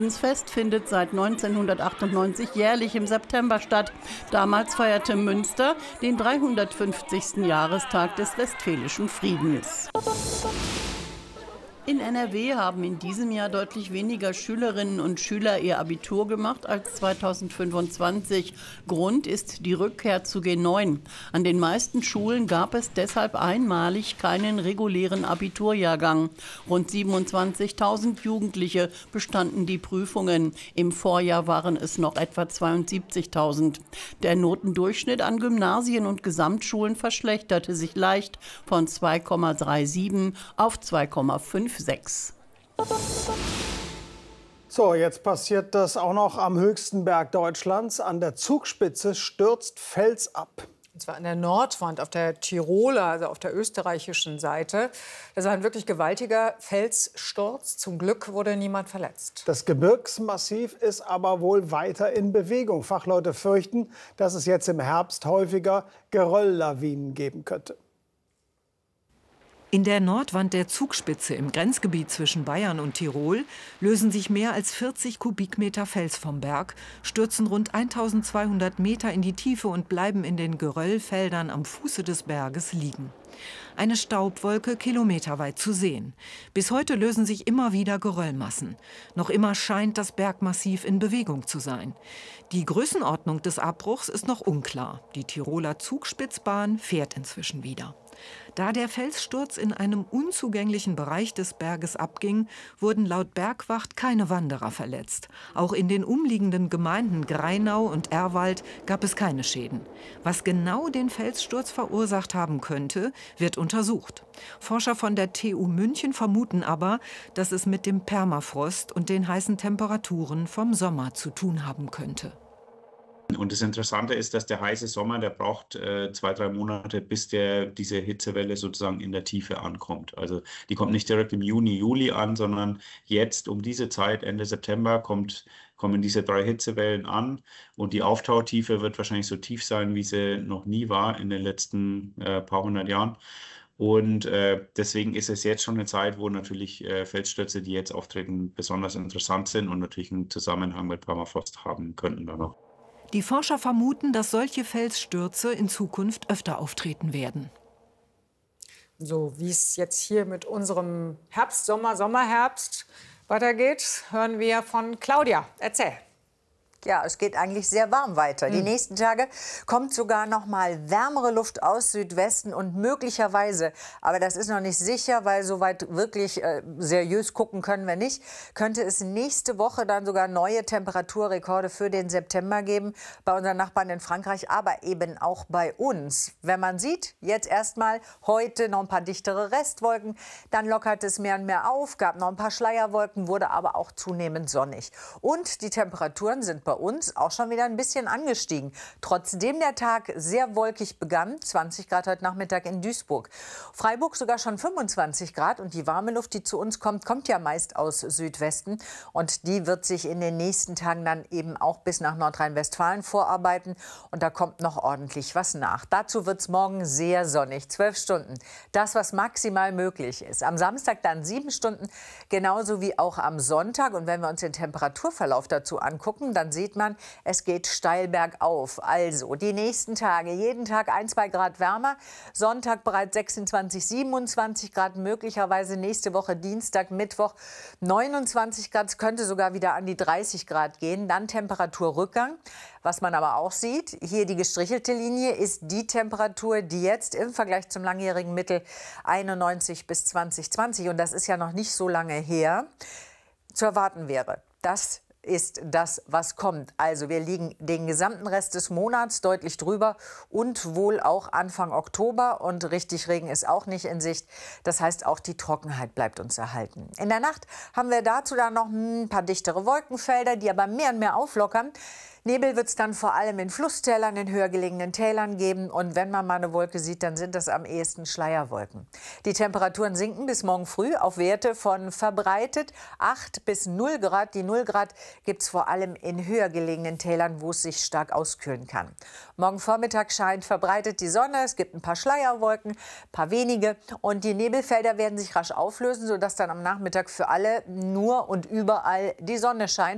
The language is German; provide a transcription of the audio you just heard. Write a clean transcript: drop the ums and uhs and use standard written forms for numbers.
Das Fest findet seit 1998 jährlich im September statt. Damals feierte Münster den 350. Jahrestag des Westfälischen Friedens. In NRW haben in diesem Jahr deutlich weniger Schülerinnen und Schüler ihr Abitur gemacht als 2025. Grund ist die Rückkehr zu G9. An den meisten Schulen gab es deshalb einmalig keinen regulären Abiturjahrgang. Rund 27.000 Jugendliche bestanden die Prüfungen. Im Vorjahr waren es noch etwa 72.000. Der Notendurchschnitt an Gymnasien und Gesamtschulen verschlechterte sich leicht von 2,37 auf 2,56. So, jetzt passiert das auch noch am höchsten Berg Deutschlands. An der Zugspitze stürzt Fels ab. Und zwar an der Nordwand, auf der Tiroler, also auf der österreichischen Seite. Das war ein wirklich gewaltiger Felssturz. Zum Glück wurde niemand verletzt. Das Gebirgsmassiv ist aber wohl weiter in Bewegung. Fachleute fürchten, dass es jetzt im Herbst häufiger Gerölllawinen geben könnte. In der Nordwand der Zugspitze im Grenzgebiet zwischen Bayern und Tirol lösen sich mehr als 40 Kubikmeter Fels vom Berg, stürzen rund 1200 Meter in die Tiefe und bleiben in den Geröllfeldern am Fuße des Berges liegen. Eine Staubwolke kilometerweit zu sehen. Bis heute lösen sich immer wieder Geröllmassen. Noch immer scheint das Bergmassiv in Bewegung zu sein. Die Größenordnung des Abbruchs ist noch unklar. Die Tiroler Zugspitzbahn fährt inzwischen wieder. Da der Felssturz in einem unzugänglichen Bereich des Berges abging, wurden laut Bergwacht keine Wanderer verletzt. Auch in den umliegenden Gemeinden Greinau und Erwald gab es keine Schäden. Was genau den Felssturz verursacht haben könnte, wird untersucht. Forscher von der TU München vermuten aber, dass es mit dem Permafrost und den heißen Temperaturen vom Sommer zu tun haben könnte. Und das Interessante ist, dass der heiße Sommer, der braucht 2-3 Monate, bis diese Hitzewelle sozusagen in der Tiefe ankommt. Also die kommt nicht direkt im Juni, Juli an, sondern jetzt um diese Zeit, Ende September, kommen diese 3 Hitzewellen an. Und die Auftautiefe wird wahrscheinlich so tief sein, wie sie noch nie war in den letzten paar hundert Jahren. Und deswegen ist es jetzt schon eine Zeit, wo natürlich Felsstürze, die jetzt auftreten, besonders interessant sind und natürlich einen Zusammenhang mit Permafrost haben könnten dann noch. Die Forscher vermuten, dass solche Felsstürze in Zukunft öfter auftreten werden. So wie es jetzt hier mit unserem Herbst, Sommerherbst weitergeht, hören wir von Claudia. Erzähl. Ja, es geht eigentlich sehr warm weiter. Die nächsten Tage kommt sogar noch mal wärmere Luft aus Südwesten und möglicherweise, aber das ist noch nicht sicher, weil so weit wirklich seriös gucken können wir nicht, könnte es nächste Woche dann sogar neue Temperaturrekorde für den September geben bei unseren Nachbarn in Frankreich, aber eben auch bei uns. Wenn man sieht, jetzt erstmal heute noch ein paar dichtere Restwolken, dann lockert es mehr und mehr auf, gab noch ein paar Schleierwolken, wurde aber auch zunehmend sonnig. Und die Temperaturen sind bei uns auch schon wieder ein bisschen angestiegen. Trotzdem der Tag sehr wolkig begann, 20 Grad heute Nachmittag in Duisburg. Freiburg sogar schon 25 Grad und die warme Luft, die zu uns kommt, kommt ja meist aus Südwesten und die wird sich in den nächsten Tagen dann eben auch bis nach Nordrhein-Westfalen vorarbeiten und da kommt noch ordentlich was nach. Dazu wird es morgen sehr sonnig, 12 Stunden. Das, was maximal möglich ist. Am Samstag dann 7 Stunden, genauso wie auch am Sonntag. Und wenn wir uns den Temperaturverlauf dazu angucken, dann sieht man, es geht steil bergauf. Also die nächsten Tage, jeden Tag 1-2 Grad wärmer. Sonntag bereits 26, 27 Grad, möglicherweise nächste Woche Dienstag, Mittwoch 29 Grad. Es könnte sogar wieder an die 30 Grad gehen. Dann Temperaturrückgang. Was man aber auch sieht, hier die gestrichelte Linie ist die Temperatur, die jetzt im Vergleich zum langjährigen Mittel 91 bis 2020, und das ist ja noch nicht so lange her, zu erwarten wäre. Das ist das, was kommt. Also wir liegen den gesamten Rest des Monats deutlich drüber und wohl auch Anfang Oktober. Und richtig Regen ist auch nicht in Sicht. Das heißt, auch die Trockenheit bleibt uns erhalten. In der Nacht haben wir dazu dann noch ein paar dichtere Wolkenfelder, die aber mehr und mehr auflockern. Nebel wird es dann vor allem in Flusstälern, in höher gelegenen Tälern geben. Und wenn man mal eine Wolke sieht, dann sind das am ehesten Schleierwolken. Die Temperaturen sinken bis morgen früh auf Werte von verbreitet 8 bis 0 Grad. Die 0 Grad gibt es vor allem in höher gelegenen Tälern, wo es sich stark auskühlen kann. Morgen Vormittag scheint verbreitet die Sonne. Es gibt ein paar Schleierwolken, ein paar wenige. Und die Nebelfelder werden sich rasch auflösen, sodass dann am Nachmittag für alle nur und überall die Sonne scheint.